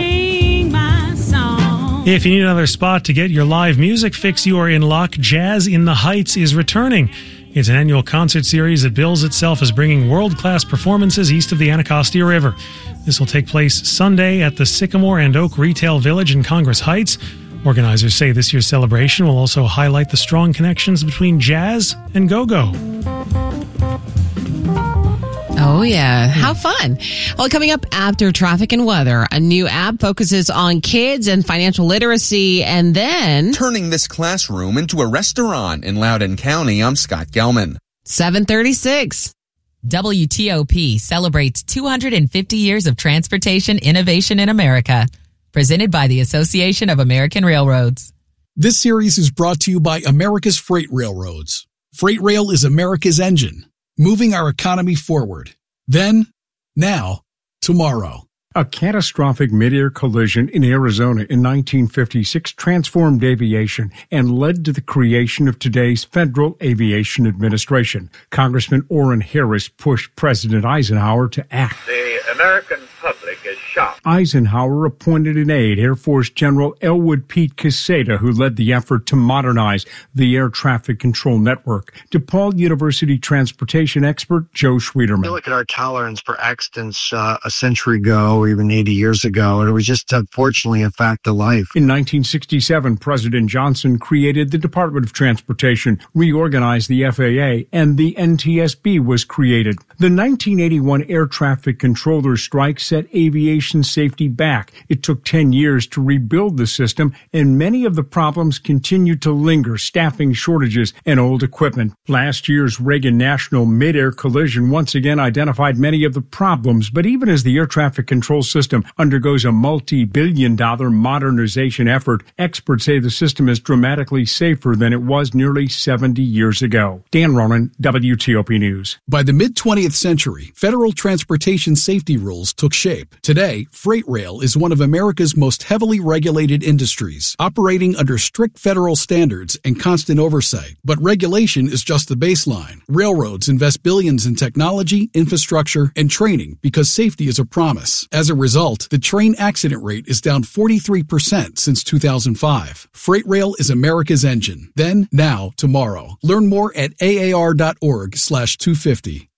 sing my song. If you need another spot to get your live music fix, you are in luck. Jazz in the Heights is returning. It's an annual concert series that bills itself as bringing world-class performances east of the Anacostia River. This will take place Sunday at the Sycamore and Oak Retail Village in Congress Heights. Organizers say this year's celebration will also highlight the strong connections between jazz and go-go. Oh, yeah. How fun. Well, coming up after traffic and weather, a new app focuses on kids and financial literacy, and then turning this classroom into a restaurant in Loudoun County. I'm Scott Gelman. seven thirty-six. W T O P celebrates two hundred fifty years of transportation innovation in America. Presented by the Association of American Railroads. This series is brought to you by America's Freight Railroads. Freight Rail is America's engine, moving our economy forward. Then, now, tomorrow. A catastrophic mid-air collision in Arizona in nineteen fifty-six transformed aviation and led to the creation of today's Federal Aviation Administration. Congressman Orrin Harris pushed President Eisenhower to act. The American public is shocked. Eisenhower appointed an aide, Air Force General Elwood Pete Quesada, who led the effort to modernize the air traffic control network. DePaul University transportation expert Joe Schwederman. You look at our tolerance for accidents uh, a century ago, or even eighty years ago, and it was just unfortunately a fact of life. In nineteen sixty-seven, President Johnson created the Department of Transportation, reorganized the F A A, and the N T S B was created. The nineteen eighty-one air traffic controller strike set aviation safety back. It took ten years to rebuild the system, and many of the problems continue to linger: staffing shortages and old equipment. Last year's Reagan National mid-air collision once again identified many of the problems, but even as the air traffic control system undergoes a multi-billion dollar modernization effort, experts say the system is dramatically safer than it was nearly seventy years ago. Dan Ronan, W T O P News. By the mid-twentieth century, federal transportation safety rules took shape. Today, freight rail is one of America's most heavily regulated industries, operating under strict federal standards and constant oversight. But regulation is just the baseline. Railroads invest billions in technology, infrastructure, and training because safety is a promise. As a result, the train accident rate is down forty-three percent since two thousand five. Freight rail is America's engine. Then, now, tomorrow. Learn more at A A R dot org slash two fifty.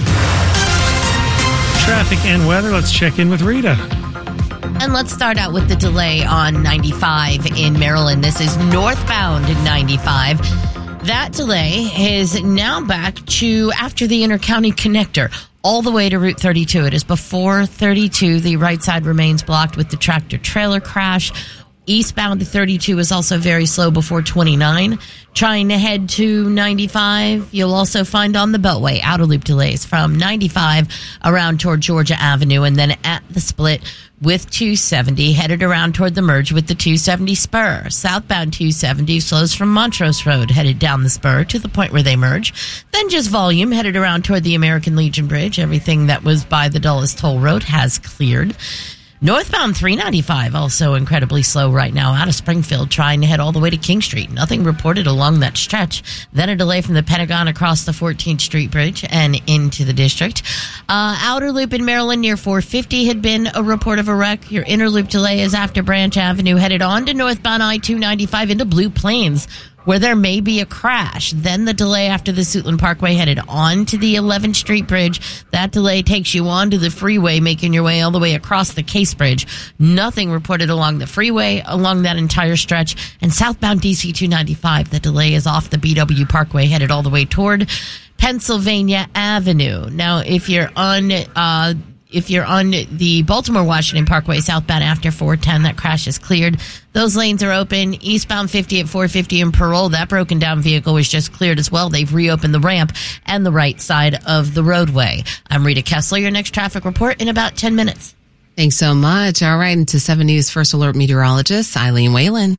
Traffic and weather. Let's check in with Rita. And let's start out with the delay on ninety-five in Maryland. This is northbound ninety-five. That delay is now back to after the intercounty connector, all the way to Route thirty-two. It is before thirty-two. The right side remains blocked with the tractor-trailer crash. Eastbound to thirty-two is also very slow before twenty-nine. Trying to head to ninety-five, you'll also find on the Beltway outer loop delays from ninety-five around toward Georgia Avenue, and then at the split with two seventy, headed around toward the merge with the two seventy spur. Southbound two seventy slows from Montrose Road, headed down the spur to the point where they merge. Then just volume, headed around toward the American Legion Bridge. Everything that was by the Dulles Toll Road has cleared. Northbound three ninety-five, also incredibly slow right now out of Springfield, trying to head all the way to King Street. Nothing reported along that stretch. Then a delay from the Pentagon across the fourteenth Street Bridge and into the district. Uh, outer loop in Maryland near four fifty had been a report of a wreck. Your inner loop delay is after Branch Avenue, headed on to northbound I two ninety-five into Blue Plains, where there may be a crash. Then the delay after the Suitland Parkway headed on to the eleventh Street Bridge. That delay takes you onto the freeway, making your way all the way across the Case Bridge. Nothing reported along the freeway along that entire stretch. And southbound D C two ninety-five, the delay is off the B W Parkway, headed all the way toward Pennsylvania Avenue. Now, if you're on... Uh, If you're on the Baltimore-Washington Parkway southbound after four ten, that crash is cleared. Those lanes are open. Eastbound fifty at four fifty in Parole, that broken down vehicle was just cleared as well. They've reopened the ramp and the right side of the roadway. I'm Rita Kessler. Your next traffic report in about ten minutes. Thanks so much. All right, into seven News First Alert meteorologist Eileen Whalen.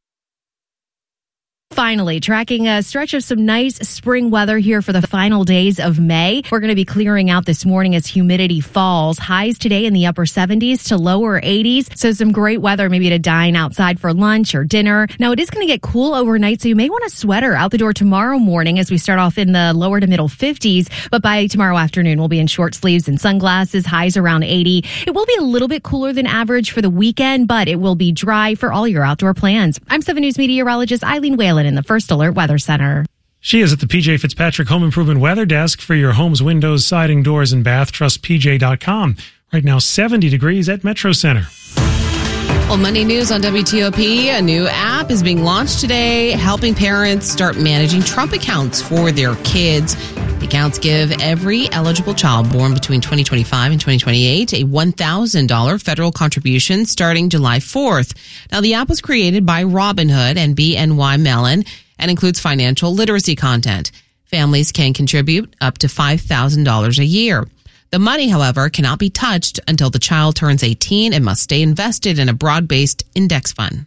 Finally, tracking a stretch of some nice spring weather here for the final days of May. We're going to be clearing out this morning as humidity falls. Highs today in the upper seventies to lower eighties. So some great weather maybe to dine outside for lunch or dinner. Now, it is going to get cool overnight, so you may want a sweater out the door tomorrow morning as we start off in the lower to middle fifties. But by tomorrow afternoon, we'll be in short sleeves and sunglasses, highs around eighty. It will be a little bit cooler than average for the weekend, but it will be dry for all your outdoor plans. I'm seven News meteorologist Eileen Whalen in the First Alert Weather Center. She is at the P J Fitzpatrick Home Improvement Weather Desk for your home's windows, siding, doors, and bath. Trust P J dot com. Right now, seventy degrees at Metro Center. Well, Monday News on W T O P. A new app is being launched today, helping parents start managing Trump accounts for their kids. The accounts give every eligible child born between twenty twenty-five and twenty twenty-eight a one thousand dollars federal contribution starting July fourth. Now, the app was created by Robinhood and B N Y Mellon and includes financial literacy content. Families can contribute up to five thousand dollars a year. The money, however, cannot be touched until the child turns eighteen and must stay invested in a broad-based index fund.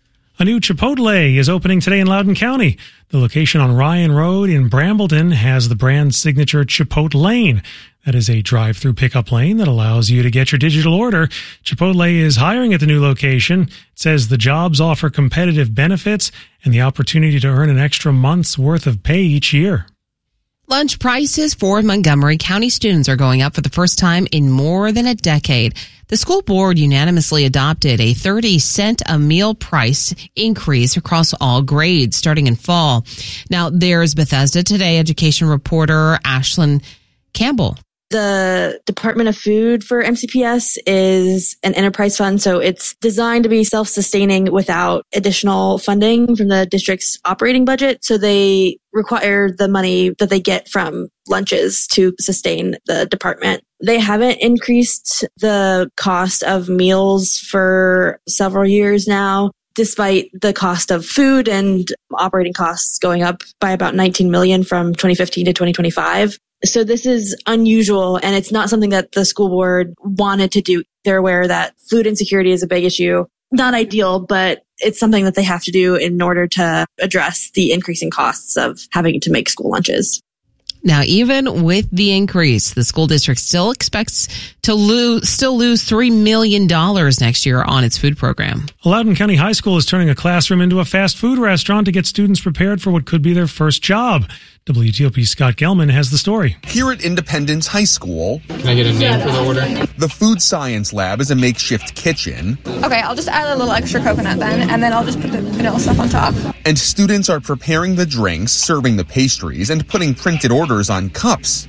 A new Chipotle is opening today in Loudoun County. The location on Ryan Road in Brambleton has the brand's signature Chipotlane. That is a drive-through pickup lane that allows you to get your digital order. Chipotle is hiring at the new location. It says the jobs offer competitive benefits and the opportunity to earn an extra month's worth of pay each year. Lunch prices for Montgomery County students are going up for the first time in more than a decade. The school board unanimously adopted a thirty cent a meal price increase across all grades starting in fall. Now, there's Bethesda Today education reporter Ashlyn Campbell. The Department of Food for M C P S is an enterprise fund, so it's designed to be self-sustaining without additional funding from the district's operating budget. So they require the money that they get from lunches to sustain the department. They haven't increased the cost of meals for several years now, despite the cost of food and operating costs going up by about nineteen million dollars from twenty fifteen to twenty twenty-five. So this is unusual, and it's not something that the school board wanted to do. They're aware that food insecurity is a big issue. Not ideal, but it's something that they have to do in order to address the increasing costs of having to make school lunches. Now, even with the increase, the school district still expects to lose, still lose three million dollars next year on its food program. Loudoun County High School is turning a classroom into a fast food restaurant to get students prepared for what could be their first job. W T O P's Scott Gelman has the story. Here at Independence High School, can I get a name for the order? The food science lab is a makeshift kitchen. Okay, I'll just add a little extra coconut then, and then I'll just put the vanilla stuff on top. And students are preparing the drinks, serving the pastries, and putting printed orders on cups.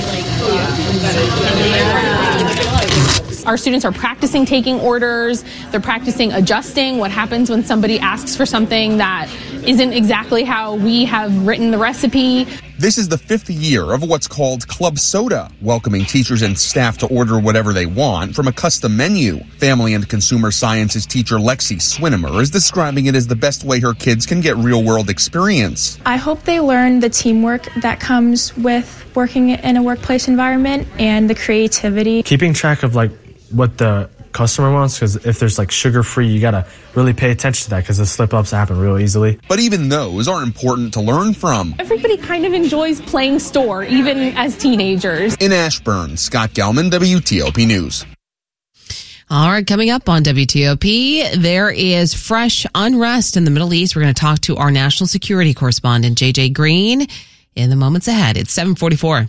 Our students are practicing taking orders. They're practicing adjusting what happens when somebody asks for something that isn't exactly how we have written the recipe. This is the fifth year of what's called Club Soda, welcoming teachers and staff to order whatever they want from a custom menu. Family and Consumer Sciences teacher Lexi Swinimer is describing it as the best way her kids can get real-world experience. I hope they learn the teamwork that comes with working in a workplace environment and the creativity. Keeping track of like what the customer wants, because if there's like sugar free, you gotta really pay attention to that because the slip ups happen real easily. But even those are important to learn from. Everybody kind of enjoys playing store, even as teenagers. In Ashburn, Scott Gelman, W T O P News. All right, coming up on W T O P, there is fresh unrest in the Middle East. We're going to talk to our national security correspondent, J J Green, in the moments ahead. It's seven forty-four.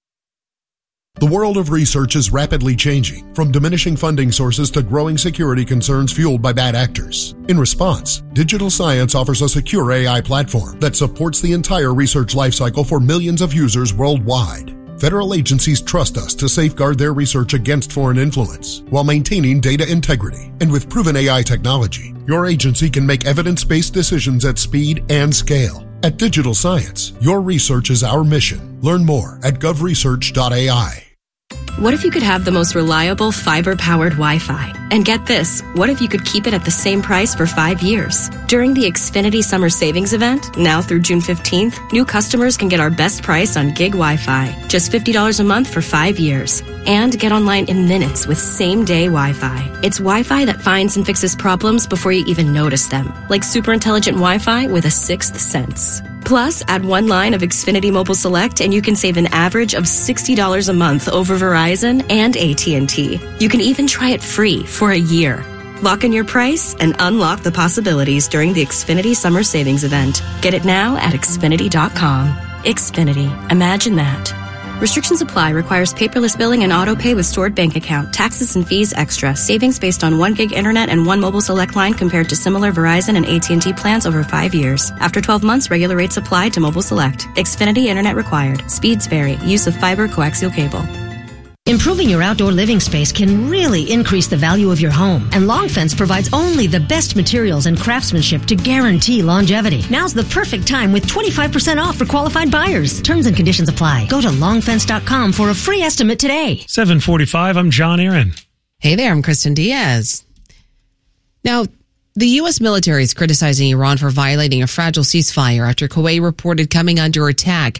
The world of research is rapidly changing, from diminishing funding sources to growing security concerns fueled by bad actors. In response, Digital Science offers a secure A I platform that supports the entire research lifecycle for millions of users worldwide. Federal agencies trust us to safeguard their research against foreign influence while maintaining data integrity. And with proven A I technology, your agency can make evidence-based decisions at speed and scale. At Digital Science, your research is our mission. Learn more at gov research dot A I. What if you could have the most reliable fiber-powered Wi-Fi? And get this, what if you could keep it at the same price for five years? During the Xfinity Summer Savings Event, now through June fifteenth, new customers can get our best price on gig Wi-Fi, just fifty dollars a month for five years. And get online in minutes with same-day Wi-Fi. It's Wi-Fi that finds and fixes problems before you even notice them, like super intelligent Wi-Fi with a sixth sense. Plus, add one line of Xfinity Mobile Select and you can save an average of sixty dollars a month over Verizon and A T and T. You can even try it free for a year. Lock in your price and unlock the possibilities during the Xfinity Summer Savings Event. Get it now at Xfinity dot com. Xfinity. Imagine that. Restrictions apply. Requires paperless billing and auto pay with stored bank account. Taxes and fees extra. Savings based on one gig internet and one mobile select line compared to similar Verizon and A T and T plans over five years. After twelve months, regular rates apply to mobile select. Xfinity internet required. Speeds vary. Use of fiber coaxial cable. Improving your outdoor living space can really increase the value of your home, and Long Fence provides only the best materials and craftsmanship to guarantee longevity. Now's the perfect time with twenty-five percent off for qualified buyers. Terms and conditions apply. Go to long fence dot com for a free estimate today. seven forty-five, I'm John Aaron. Hey there, I'm Kristen Diaz. Now, the U S military is criticizing Iran for violating a fragile ceasefire after Kuwait reported coming under attack.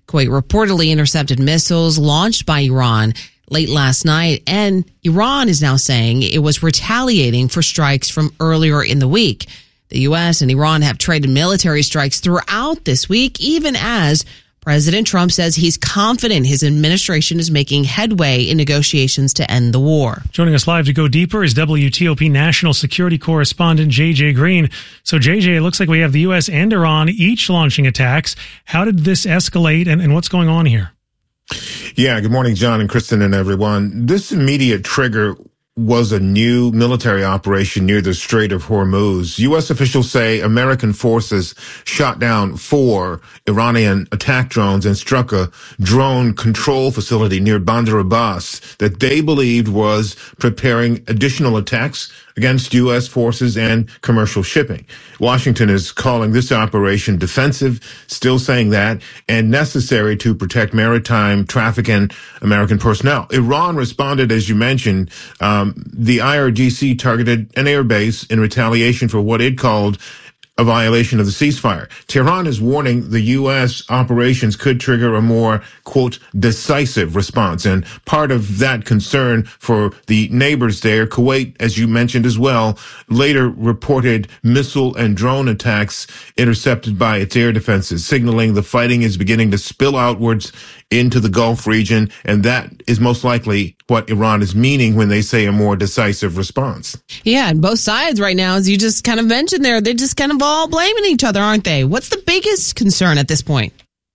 Kuwait reportedly intercepted missiles launched by Iran late last night, and Iran is now saying it was retaliating for strikes from earlier in the week. The U S and Iran have traded military strikes throughout this week, even as President Trump says he's confident his administration is making headway in negotiations to end the war. Joining us live to go deeper is W T O P national security correspondent J J Green. So, J J, it looks like we have the U S and Iran each launching attacks. How did this escalate, and, and what's going on here? Yeah, good morning, John and Kristen and everyone. This immediate trigger was a new military operation near the Strait of Hormuz. U S officials say American forces shot down four Iranian attack drones and struck a drone control facility near Bandar Abbas that they believed was preparing additional attacks against U S forces and commercial shipping. Washington is calling this operation defensive, still saying that, and necessary to protect maritime traffic and American personnel. Iran responded, as you mentioned. Um, the I R G C targeted an airbase in retaliation for what it called a violation of the ceasefire. Tehran is warning the U S operations could trigger a more, quote, decisive response. And part of that concern for the neighbors there, Kuwait, as you mentioned as well, later reported missile and drone attacks intercepted by its air defenses, signaling the fighting is beginning to spill outwards into the Gulf region. And that is most likely what Iran is meaning when they say a more decisive response. Yeah, and both sides right now, as you just kind of mentioned there, they're just kind of all blaming each other, aren't they? What's the biggest concern at this point?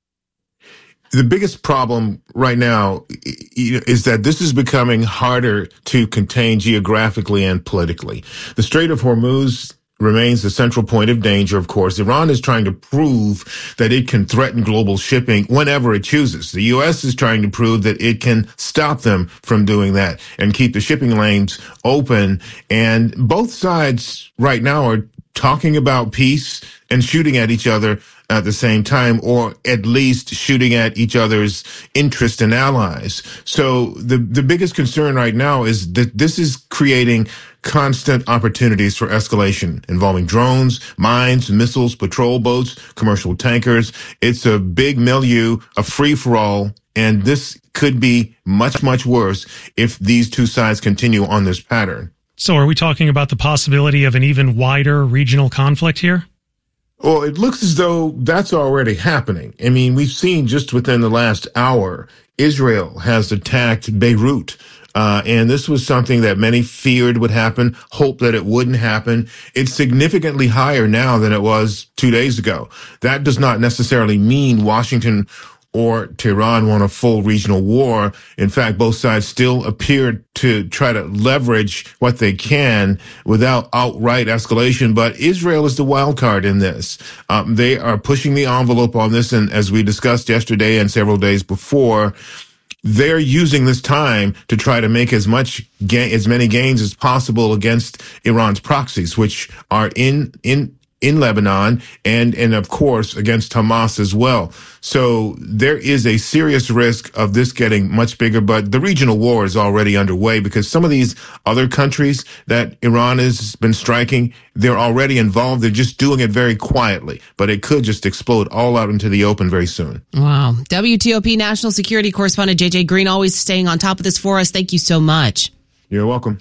The biggest problem right now is that this is becoming harder to contain geographically and politically. The Strait of Hormuz remains the central point of danger, of course. Iran is trying to prove that it can threaten global shipping whenever it chooses. The U S is trying to prove that it can stop them from doing that and keep the shipping lanes open. And both sides right now are talking about peace and shooting at each other at the same time, or at least shooting at each other's interests and allies. So the, the biggest concern right now is that this is creating constant opportunities for escalation involving drones, mines, missiles, patrol boats, commercial tankers. It's a big milieu, a free-for-all, and this could be much, much worse if these two sides continue on this pattern. So are we talking about the possibility of an even wider regional conflict here? Well, it looks as though that's already happening. I mean, we've seen just within the last hour, Israel has attacked Beirut. Uh, and this was something that many feared would happen, hoped that it wouldn't happen. It's significantly higher now than it was two days ago. That does not necessarily mean Washington or Tehran want a full regional war. In fact, both sides still appear to try to leverage what they can without outright escalation. But Israel is the wild card in this. Um, they are pushing the envelope on this. And as we discussed yesterday and several days before, they're using this time to try to make as much ga- as many gains as possible against Iran's proxies, which are in, in, in Lebanon and, and of course, against Hamas as well. So there is a serious risk of this getting much bigger, but the regional war is already underway because some of these other countries that Iran has been striking, they're already involved. They're just doing it very quietly, but it could just explode all out into the open very soon. Wow. W T O P national security correspondent J J Green, always staying on top of this for us. Thank you so much. You're welcome.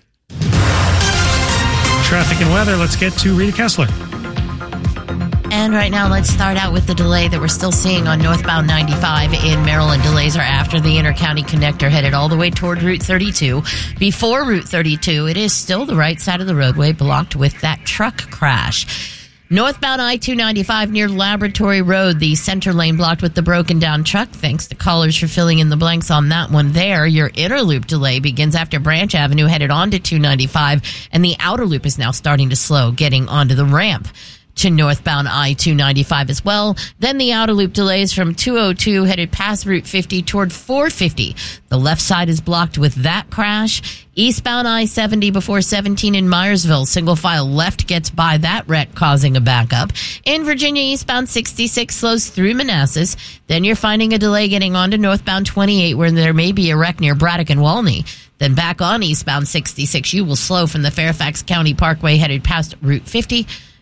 Traffic and weather. Let's get to Rita Kessler. And right now, let's start out with the delay that we're still seeing on northbound ninety-five in Maryland. Delays are after the Intercounty Connector headed all the way toward Route thirty-two. Before Route thirty-two, it is still the right side of the roadway blocked with that truck crash. Northbound I two ninety-five near Laboratory Road, the center lane blocked with the broken down truck. Thanks to callers for filling in the blanks on that one there. Your inner loop delay begins after Branch Avenue headed onto two ninety-five, and the outer loop is now starting to slow, getting onto the ramp to northbound I two ninety-five as well. Then the outer loop delays from two oh two headed past Route fifty toward four fifty. The left side is blocked with that crash. Eastbound I seventy before seventeen in Myersville. Single file left gets by that wreck, causing a backup. In Virginia, eastbound sixty-six slows through Manassas. Then you're finding a delay getting onto northbound twenty-eight where there may be a wreck near Braddock and Walney. Then back on eastbound sixty-six, you will slow from the Fairfax County Parkway headed past Route fifty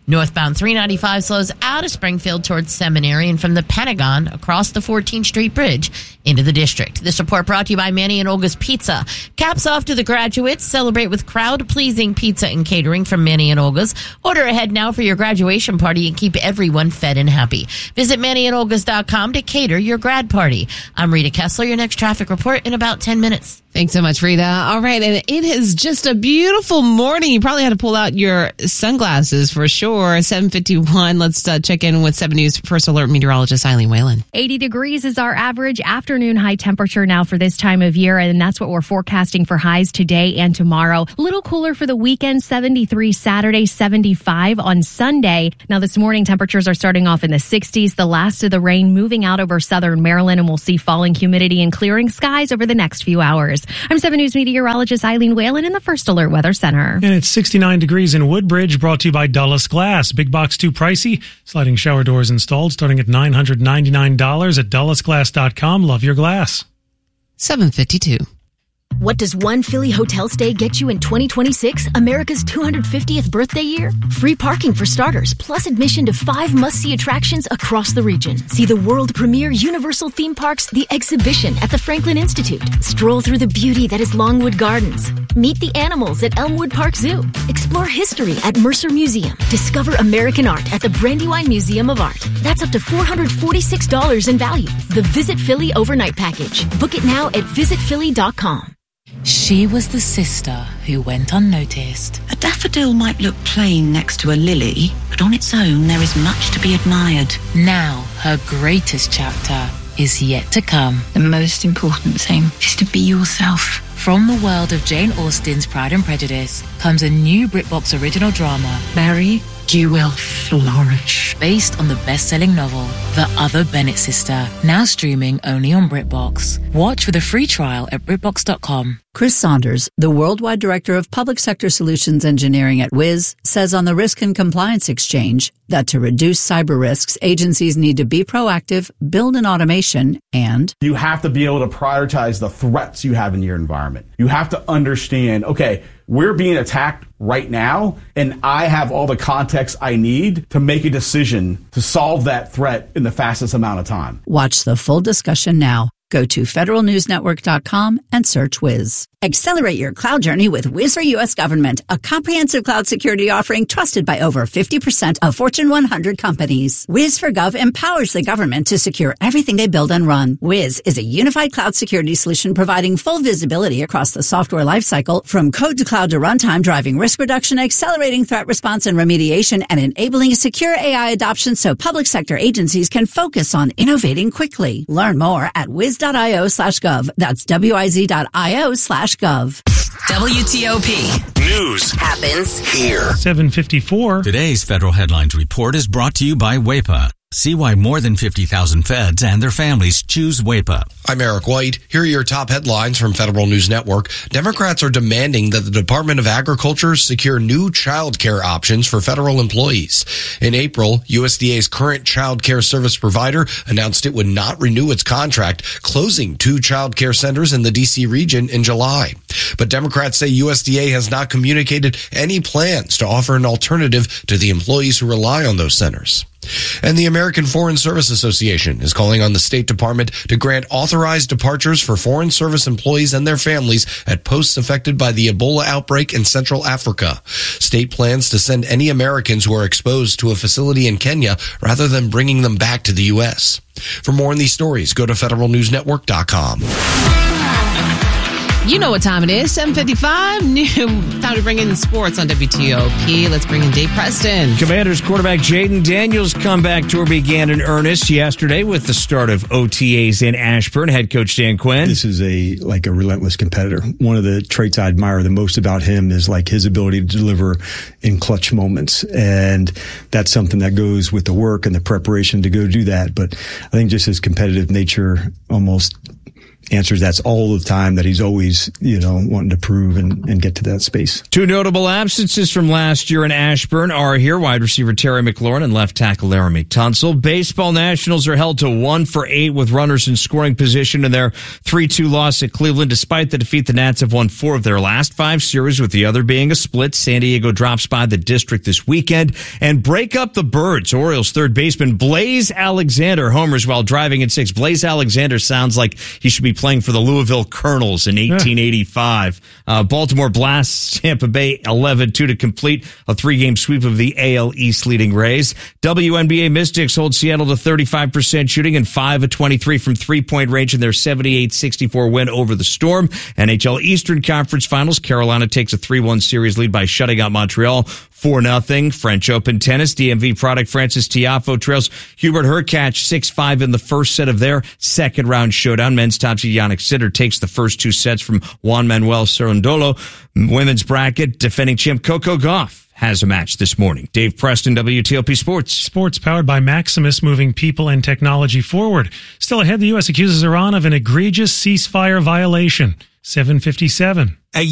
Northbound three ninety-five slows out of Springfield towards Seminary and from the Pentagon across the fourteenth Street Bridge into the district. This report brought to you by Manny and Olga's Pizza. Caps off to the graduates. Celebrate with crowd-pleasing pizza and catering from Manny and Olga's. Order ahead now for your graduation party and keep everyone fed and happy. Visit manny and olgas dot com to cater your grad party. I'm Rita Kessler. Your next traffic report in about ten minutes. Thanks so much, Rita. All right, and it is just a beautiful morning. You probably had to pull out your sunglasses for sure. seven fifty-one. Let's uh, check in with seven News First Alert meteorologist Eileen Whalen. eighty degrees is our average afternoon high temperature now for this time of year, and that's what we're forecasting for highs today and tomorrow. A little cooler for the weekend, seventy-three Saturday, seventy-five on Sunday. Now this morning, temperatures are starting off in the sixties. The last of the rain moving out over southern Maryland, and we'll see falling humidity and clearing skies over the next few hours. I'm seven News meteorologist Eileen Whalen in the First Alert Weather Center. And it's sixty-nine degrees in Woodbridge, brought to you by Dulles Glass. Big box too pricey. Sliding shower doors installed starting at nine hundred ninety-nine dollars at dulles glass dot com. Love your glass. seven fifty-two. What does one Philly hotel stay get you in twenty twenty-six, America's two hundred fiftieth birthday year? Free parking for starters, plus admission to five must-see attractions across the region. See the world premiere Universal Theme Parks The Exhibition at the Franklin Institute. Stroll through the beauty that is Longwood Gardens. Meet the animals at Elmwood Park Zoo. Explore history at Mercer Museum. Discover American art at the Brandywine Museum of Art. That's up to four hundred forty-six dollars in value. The Visit Philly Overnight Package. Book it now at visit philly dot com. She was the sister who went unnoticed. A daffodil might look plain next to a lily, but on its own there is much to be admired. Now, her greatest chapter is yet to come. The most important thing is to be yourself. From the world of Jane Austen's Pride and Prejudice comes a new BritBox original drama, Mary, you will flourish. Based on the best-selling novel, The Other Bennett Sister, now streaming only on BritBox. Watch with a free trial at britbox dot com. Chris Saunders, the Worldwide Director of Public Sector Solutions Engineering at Wiz, says on the Risk and Compliance Exchange that to reduce cyber risks, agencies need to be proactive, build an automation, and you have to be able to prioritize the threats you have in your environment. You have to understand, okay, we're being attacked right now, and I have all the context I need to make a decision to solve that threat in the fastest amount of time. Watch the full discussion now. Go to federal news network dot com and search Wiz. Accelerate your cloud journey with Wiz for U S Government, a comprehensive cloud security offering trusted by over fifty percent of Fortune one hundred companies. Wiz for Gov empowers the government to secure everything they build and run. Wiz is a unified cloud security solution providing full visibility across the software lifecycle, from code to cloud to runtime, driving risk reduction, accelerating threat response and remediation, and enabling secure A I adoption so public sector agencies can focus on innovating quickly. Learn more at wiz dot io slash gov. That's wiz dot io slash gov. W T O P News happens here. seven fifty-four. Today's Federal Headlines Report is brought to you by W A P A. See why more than fifty thousand feds and their families choose W A P A. I'm Eric White. Here are your top headlines from Federal News Network. Democrats are demanding that the Department of Agriculture secure new child care options for federal employees. In April, U S D A's current child care service provider announced it would not renew its contract, closing two child care centers in the D C region in July. But Democrats say U S D A has not communicated any plans to offer an alternative to the employees who rely on those centers. And the American Foreign Service Association is calling on the State Department to grant authorized departures for foreign service employees and their families at posts affected by the Ebola outbreak in Central Africa. State plans to send any Americans who are exposed to a facility in Kenya rather than bringing them back to the U S. For more on these stories, go to federal news network dot com. You know what time it is, seven fifty-five. New time to bring in sports on W T O P. Let's bring in Dave Preston. Commanders quarterback Jaden Daniels' comeback tour began in earnest yesterday with the start of O T As in Ashburn. Head coach Dan Quinn. This is a like a relentless competitor. One of the traits I admire the most about him is like his ability to deliver in clutch moments. And that's something that goes with the work and the preparation to go do that. But I think just his competitive nature almost answers that's all the time that he's always, you know, wanting to prove and, and get to that space. Two notable absences from last year in Ashburn are here. Wide receiver Terry McLaurin and left tackle Laramie Tunsil. Baseball Nationals are held to one for eight with runners in scoring position in their three two loss at Cleveland. Despite the defeat, the Nats have won four of their last five series, with the other being a split. San Diego drops by the District this weekend and break up the Birds. Orioles third baseman Blaze Alexander homers while driving in six. Blaze Alexander sounds like he should be playing for the Louisville Colonels in eighteen eighty-five. Uh, Baltimore blasts Tampa Bay eleven two to complete a three-game sweep of the A L East leading Rays. W N B A Mystics hold Seattle to thirty-five percent shooting and five of twenty-three from three-point range in their seventy-eight sixty-four win over the Storm. N H L Eastern Conference Finals, Carolina takes a three one series lead by shutting out Montreal four nothing. French Open tennis, D M V product Francis Tiafoe trails Hubert Hurkacz six five in the first set of their second round showdown. Men's top seed Jannik Sinner takes the first two sets from Juan Manuel Cerundolo. Women's bracket, defending champ Coco Gauff has a match this morning. Dave Preston, W T O P Sports. Sports powered by Maximus, moving people and technology forward. Still ahead, the U S accuses Iran of an egregious ceasefire violation. seven fifty-seven.